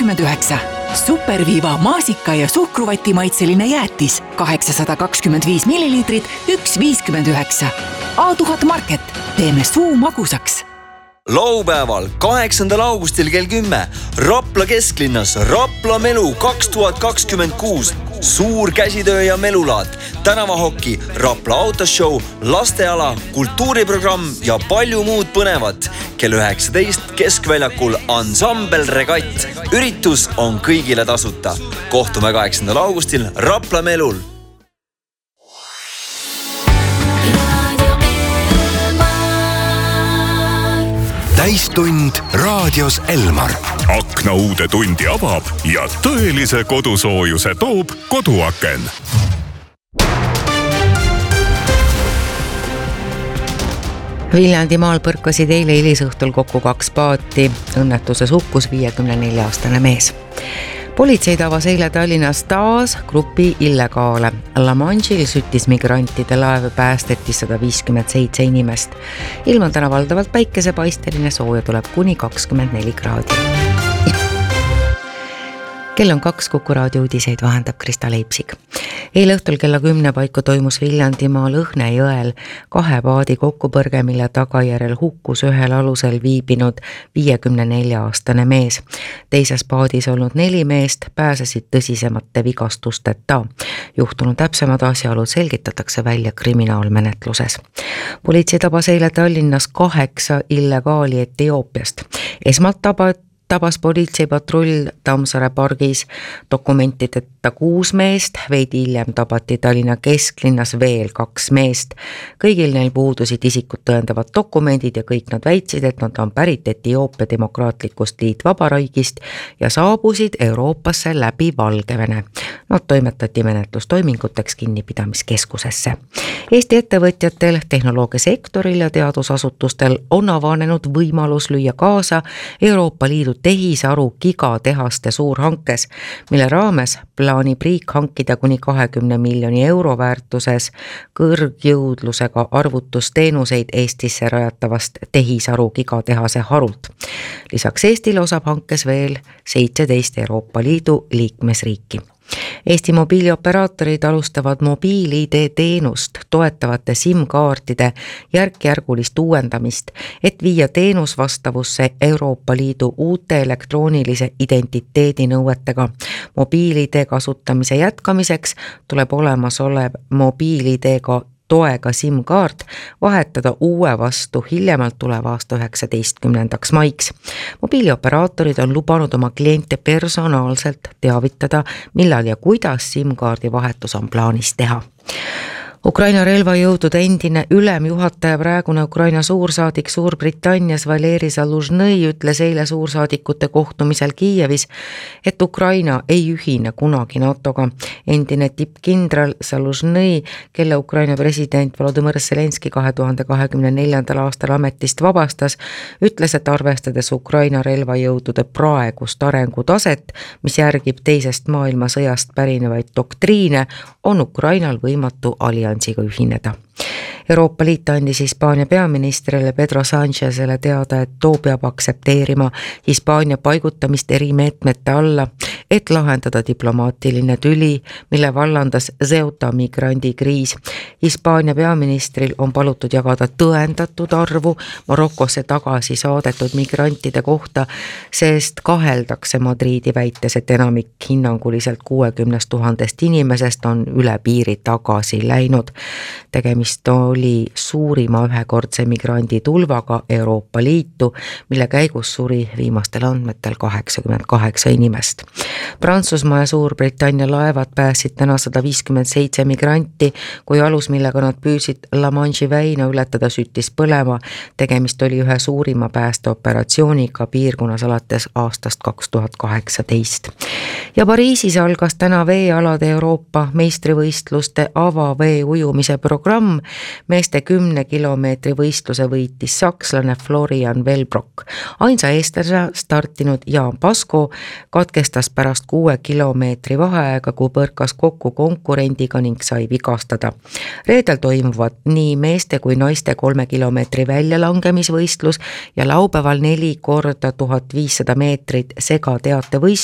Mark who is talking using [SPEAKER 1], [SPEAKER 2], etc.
[SPEAKER 1] 29. Superviiva maasika ja suhkruvati maitseline jäätis 825 milliliitrit, 1,59. A1000 Market, teeme suu magusaks.
[SPEAKER 2] Laupäeval 8. augustil kell 10 Rapla kesklinnas Rapla Melu 2026. Suur käsitöö ja melulaat, tänavahoki, Rapla autoshow, lasteala, kultuuriprogramm ja palju muud põnevat. Kell 19 keskväljakul Ansambel Regatt. Üritus on kõigile tasuta. Kohtume 8. augustil Rapla Melul.
[SPEAKER 3] Täistund raadios Elmar.
[SPEAKER 4] Akna uude tundi avab ja tõelise kodusoojuse toob koduaken.
[SPEAKER 5] Viljandimaal põrkasid eile hilisõhtul kokku 2 paati. Õnnetuses hukkus 54-aastane mees. Politsei tabas eile Tallinnas taas grupi illegaale. La Manche'il süttis migrantide laev, päästeti 157 inimest. Ilm on täna valdavalt päikesepaisteline, sooja tuleb kuni 24 kraadi. Kell on 2, Kuku raadio uudiseid vahendab Krista Leipsik. Eile õhtul kella 10 paiku toimus Viljandimaal Õhne jõel 2 paadi kokkupõrge, mille tagajärjel hukkus ühel alusel viibinud 54-aastane mees. Teises paadis olnud 4 meest pääsesid tõsisemate vigastusteta. Juhtunu täpsemad asjaolud selgitatakse välja kriminaalmenetluses. Politsei tabas eile Tallinnas 8 illegaali Etioopiast. Esmalt tabas politseipatrull Tammsaare pargis dokumentideta 6 meest, veidi hiljem tabati Tallinna kesklinnas veel 2 meest. Kõigil neil puudusid isikut tõendavad dokumendid ja kõik nad väitsid, et nad on pärit Etioopia demokraatlikust liitvabariigist ja saabusid Euroopasse läbi Valgevene. Nad toimetati menetlustoiminguteks kinnipidamiskeskusesse. Eesti ettevõtjatel, tehnoloogiasektoril ja teadusasutustel on avanenud võimalus lüüa kaasa Euroopa Liidu tehisaru gigatehaste suurhankes, mille raames plaanib riik hankida kuni 20 miljoni euro väärtuses kõrgjõudlusega arvutusteenuseid Eestisse rajatavast tehisaru gigatehase harult. Lisaks Eestile osab hankes veel 17 Euroopa Liidu liikmesriiki. Eesti mobiilioperaatorid alustavad mobiil-ID teenust toetavate SIM-kaartide järk-järgulist uuendamist, et viia teenus vastavusse Euroopa Liidu uute elektroonilise identiteedi nõuetega. Mobiil-ID kasutamise jätkamiseks tuleb olemasolev mobiil-ID-ga toega SIM-kaart vahetada uue vastu hiljemalt tuleva aasta 19. maiks. Mobiilioperaatorid on lubanud oma kliente personaalselt teavitada, millal ja kuidas SIM-kaardi vahetus on plaanis teha. Ukraina relvajõudude endine ülemjuhataja, praegune Ukraina suursaadik Suurbritannias Valeri Zaluzhnõi ütles eile suursaadikute kohtumisel Kiievis, et Ukraina ei ühine kunagi NATOga. Endine tippkindral Zaluzhnõi, kelle Ukraina president Volodõmõr Zelenski 2024. aastal ametist vabastas, ütles, et arvestades Ukraina relvajõudude praegust arengutaset, mis järgib teisest maailmasõjast pärinevaid doktriine, on Ukrainal võimatu alliansiga ühineda. Euroopa Liit andis Hispaania peaministrile Pedro Sanchezele teada, et too peab aksepteerima Hispaania paigutamist erimeetmete alla, et lahendada diplomaatiline tüli, mille vallandas Ceuta migrandikriis. Hispaania peaministril on palutud jagada tõendatud arvu Marokosse tagasi saadetud migrantide kohta, sest kaheldakse Madriidi väites, et enamik hinnanguliselt 60 000 inimesest on üle piiri tagasi läinud. Tegemist oli suurima ühekordse migrandi tulvaga Euroopa Liitu, mille käigus suri viimastel andmetel 88 inimest. Prantsusmaa ja Suurbritannia laevad pääsid täna 157 migranti, kui alus, millega nad püüsid La Manche'i väina ületada, süttis põlema. Tegemist oli ühe suurima päästeoperatsiooniga piirkonnas alates aastast 2018. Ja Pariisis algas täna veealade Euroopa meistrivõistluste avavee ujumise programm. Meeste 10 kilomeetri võistluse võitis sakslane Florian Wellbrock. Ainsa eestlase startinud Jaan Pasko katkestas pärast 6 kilomeetri vaheaega, kui põrkas kokku konkurendiga ning sai vigastada. Reedel toimuvad nii meeste kui naiste 3 kilomeetri väljalangemisvõistlus ja laupäeval 4 korda 1500 meetrit segateatevõistlus.